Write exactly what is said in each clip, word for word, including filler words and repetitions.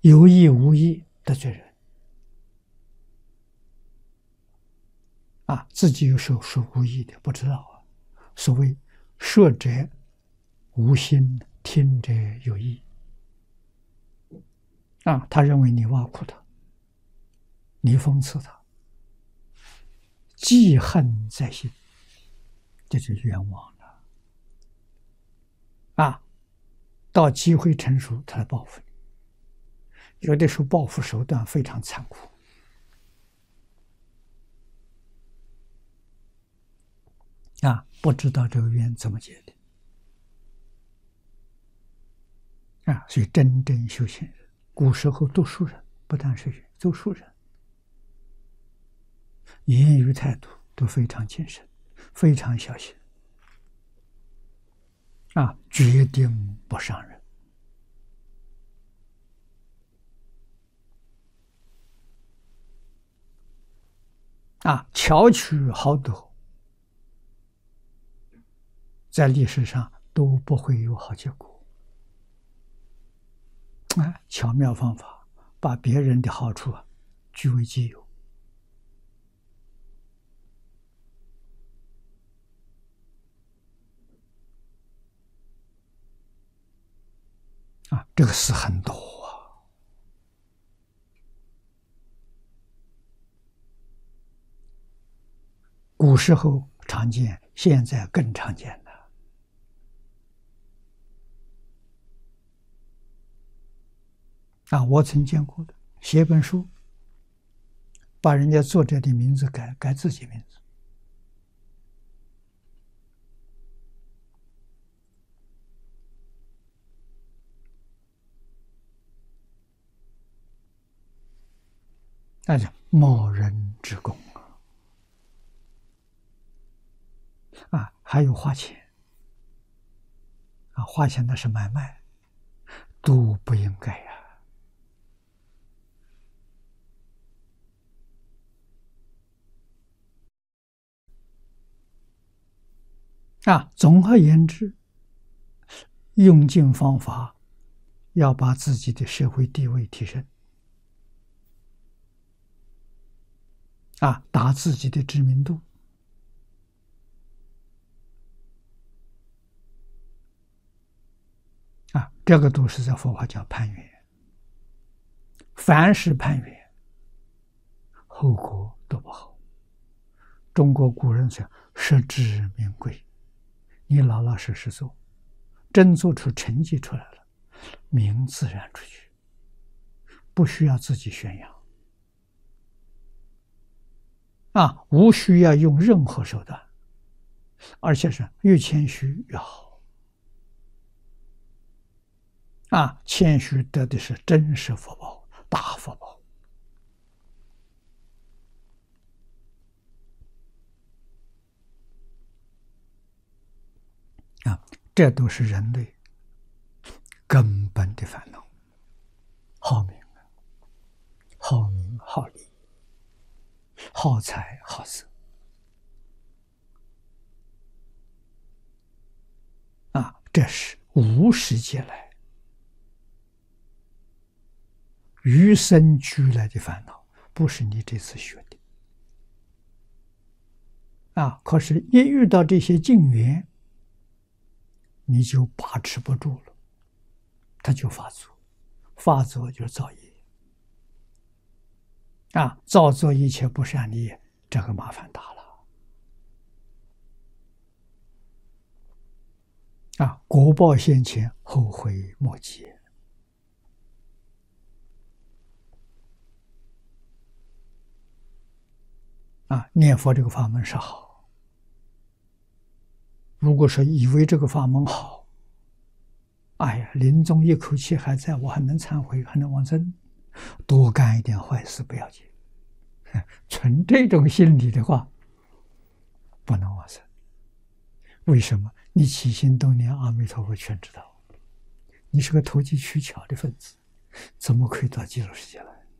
有意无意得罪人啊，自己有时候是无意的，不知道啊。所谓说者无心，听者有意啊。他认为你挖苦他，你讽刺他，记恨在心，这就冤枉了啊。到机会成熟，他来报复你。有的时候报复手段非常残酷啊，不知道这个冤怎么结的啊。所以真正修行人，古时候读书人不但是读书人，言语态度都非常谨慎，非常小心啊，决定不伤人啊。巧取豪夺，在历史上都不会有好结果啊。巧妙方法，把别人的好处啊据为己有啊，这个事很多啊。古时候常见，现在更常见了啊。我曾见过的，写本书，把人家作者的名字改，改自己名字那叫冒人之功啊！还有花钱啊，花钱那是买卖，都不应该呀啊！总而言之，用尽方法，要把自己的社会地位提升啊，打自己的知名度啊，这个都是在佛法叫攀缘。凡是攀缘，后果都不好。中国古人讲实至名归，你老老实实做，真做出成绩出来了，名自然出去，不需要自己宣扬啊，无需要用任何手段，而且是越谦虚越好啊。谦虚得的是真实福报，大福报啊。这都是人类根本的烦恼，好名、好名、好利、好财、好色啊，这是无始劫来与生俱来的烦恼，不是你这次学的啊。可是，一遇到这些境缘，你就把持不住了，它就发作，发作就是造业啊，造作一切不善的业，这个麻烦大了啊！果报现前，后悔莫及啊！念佛这个法门是好，如果说以为这个法门好，哎呀，临终一口气还在，我还能忏悔，还能往生，多干一点坏事不要紧。存这种心理的话，不能往生。为什么？你起心动念，阿弥陀佛全知道。你是个投机取巧的分子，怎么可以到极乐世界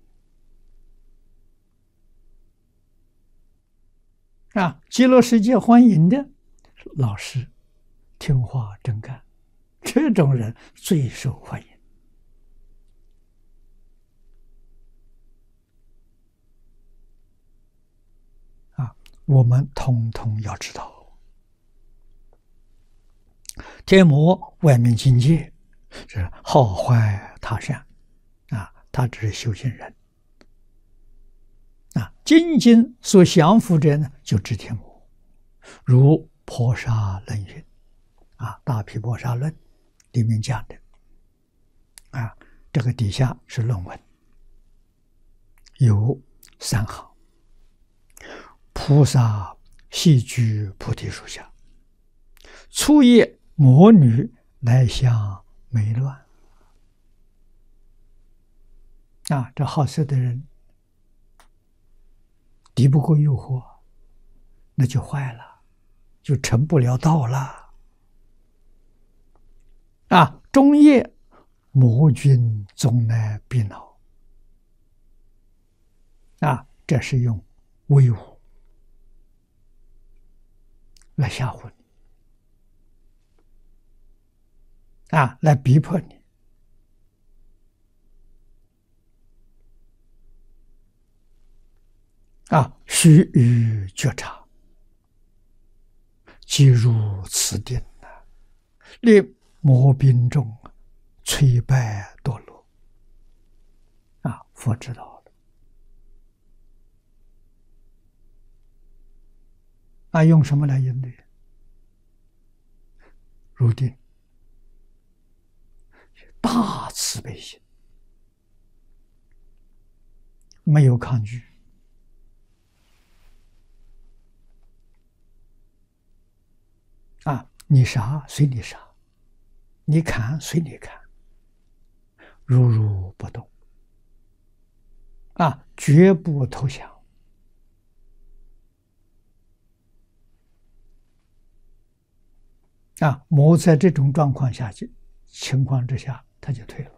来？啊，极乐世界欢迎的老实、听话、真干，这种人最受欢迎我们通通要知道。天魔外面境界是好坏他善啊，他只是修行人啊。精进所降伏者呢，就知天魔，如婆沙论云啊，《大毗婆沙论》里面讲的啊，这个底下是论文，有三行：菩萨悉居菩提树下，初夜魔女来相美乱。啊，这好色的人敌不过诱惑，那就坏了，就成不了道了。啊，中夜魔君总来逼恼。啊，这是用威武来吓唬你，啊，来逼迫你。啊，须臾觉察，即入此定啊，令魔兵众摧败堕落。啊，佛知道了。啊，用什么来应对？入定，大慈悲心，没有抗拒。啊，你杀随你杀，你砍随你砍，如如不动。啊，绝不投降。啊，魔在这种状况下去情况之下，他就退了，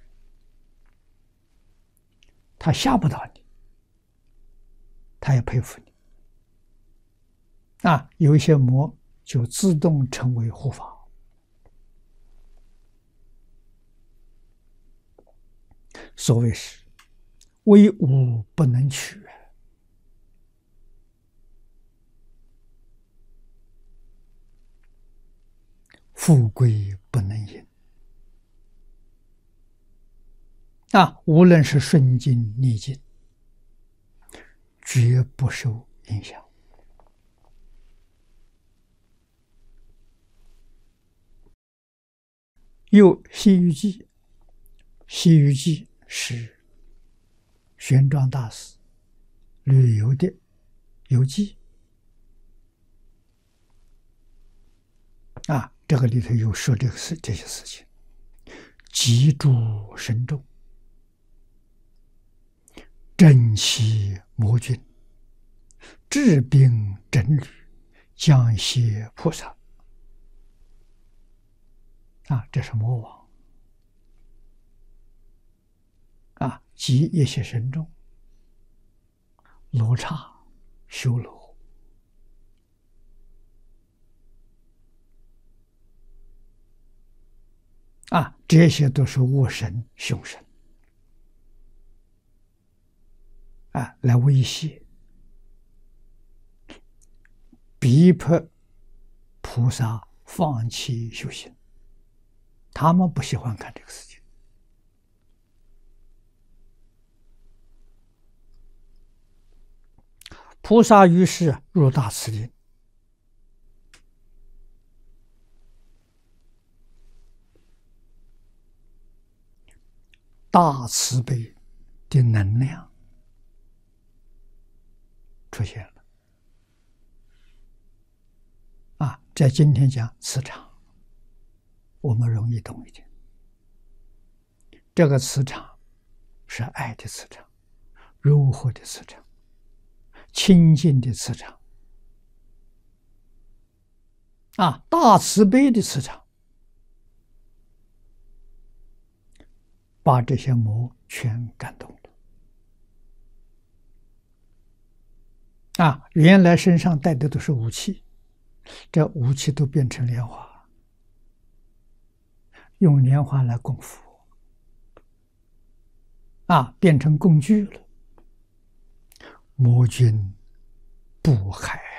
他吓不到你，他也佩服你。啊，有一些魔就自动成为护法。所谓是威武不能屈，富贵不能淫。啊，无论是顺境逆境，绝不受影响。又《西游记》，《西游记》是玄奘大师旅游的游记啊，这个里头有说这个事这些事情，极诸深重，征其魔君，治兵真履，降胁菩萨。啊，这是魔王啊，即一些神众、罗刹、修罗啊，这些都是恶神、凶神啊，来威胁、逼迫菩萨放弃修行。他们不喜欢看这个事情。菩萨于是入大慈林，大慈悲的能量出现了。啊，在今天讲磁场，我们容易懂一点。这个磁场是爱的磁场，柔和的磁场，清净的磁场，啊，大慈悲的磁场，把这些魔全感动了。啊，原来身上带的都是武器，这武器都变成莲花。用莲花来供佛，啊，变成工具了。魔君不害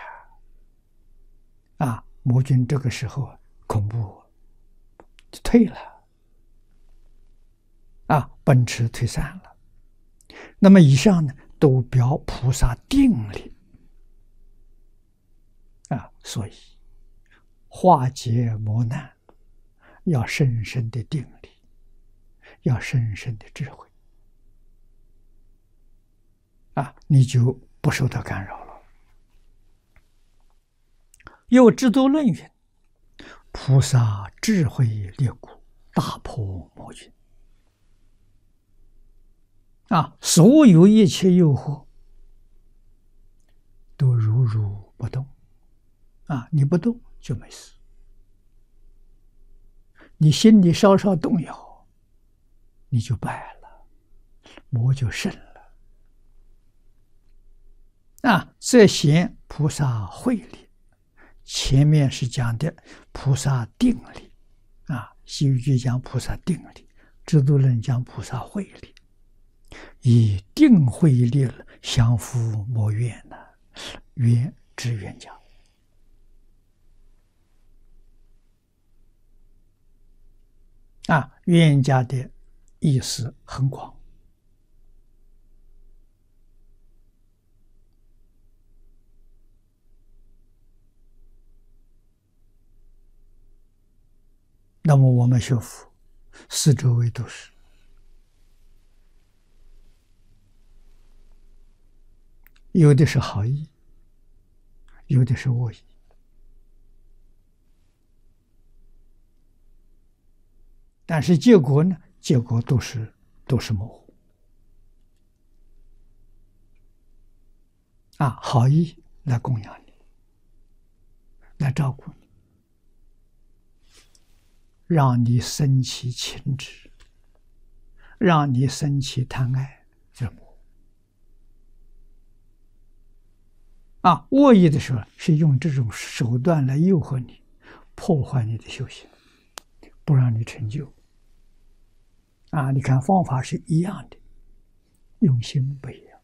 魔军这个时候恐怖，就退了，啊，奔驰退散了。那么以上呢，都表菩萨定力啊，所以化解磨难要深深的定力，要深深的智慧啊，你就不受到干扰了。又智度论云：菩萨智慧力故，大破魔军。啊，所有一切诱惑都如如不动，啊，你不动就没事，你心里稍稍动摇，你就败了，魔就胜了。啊，这显菩萨慧力。前面是讲的菩萨定力，啊，西域居讲菩萨定力，智度论讲菩萨慧力。以定慧力降伏魔怨呢，冤之冤家。啊，冤家的意思很广。那么我们学佛，四周围都是。有的是好意，有的是恶意，但是结果呢？结果都是都是模糊。啊，好意来供养你，来照顾你，让你生起情执，让你生起贪爱，这模糊。啊，恶意的时候是用这种手段来诱惑你，破坏你的修行，不让你成就。啊，你看方法是一样的，用心不一样。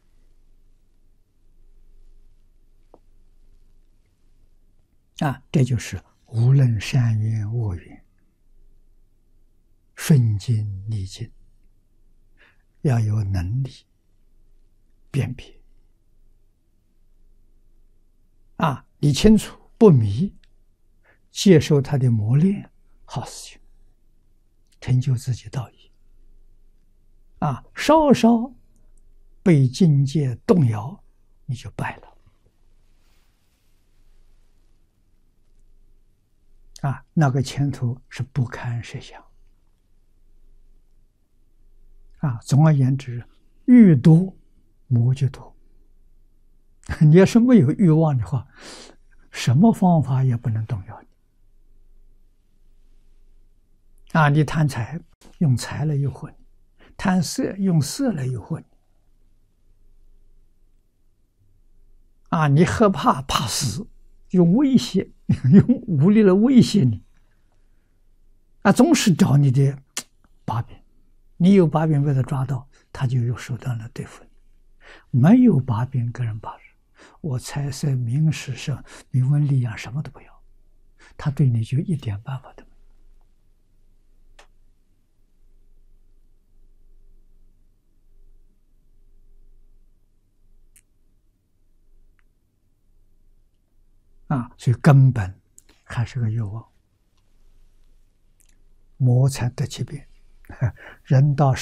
啊，这就是无论善缘恶缘，顺境逆境，要有能力辨别。啊，你清楚不迷，接受他的磨练，好事情，成就自己道义。啊，稍稍被境界动摇，你就败了。啊，那个前途是不堪设想。啊，总而言之，欲多魔就多。你要是没有欲望的话，什么方法也不能动摇你。啊，你贪财，用财来诱惑你；贪色，用色来诱惑你。啊，你害怕怕死，用威胁，用武力来威胁你。啊，总是找你的把柄，你有把柄被他抓到，他就有手段来对付你；没有把柄，个人把柄。我财色名食声名闻利养什么都不要，他对你就一点办法都没有。啊，所以根本还是个欲望，魔才得其变。人到